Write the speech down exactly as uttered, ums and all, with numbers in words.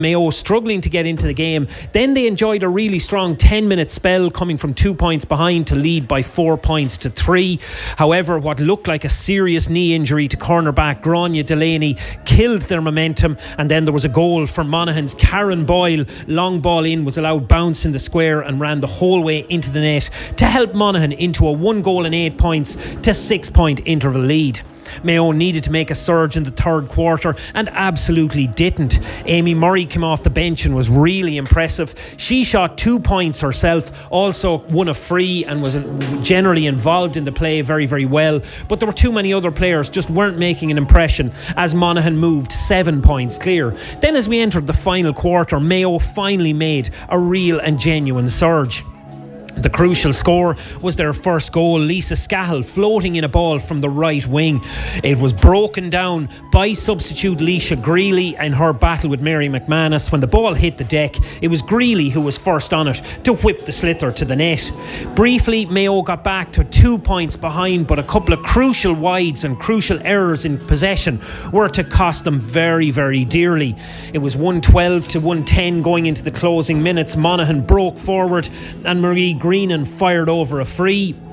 Mayo struggling to get into the game. Then they enjoyed a really strong ten minute spell, coming from two points behind to lead by four points to three. However, what looked like a serious knee injury to cornerback Grania Delaney killed their momentum, and then there was a goal for Monaghan's Karen Boyle. Long ball in was allowed bounce in the square and ran the whole way into the net to help Monaghan into a one goal and eight points to six point interval lead. Mayo needed to make a surge in the third quarter and absolutely didn't. Amy Murray came off the bench and was really impressive. She shot two points herself, also won a free, and was generally involved in the play very, very well. But there were too many other players just weren't making an impression as Monaghan moved seven points clear. Then as we entered the final quarter, Mayo finally made a real and genuine surge. The crucial score was their first goal. Lisa Scahill floating in a ball from the right wing. It was broken down by substitute Leisha Greeley in her battle with Mary McManus. When the ball hit the deck, it was Greeley who was first on it to whip the sliotar to the net. Briefly, Mayo got back to two points behind, but a couple of crucial wides and crucial errors in possession were to cost them very, very dearly. It was one twelve to one ten going into the closing minutes. Monaghan broke forward and Marie Greenan fired over a free.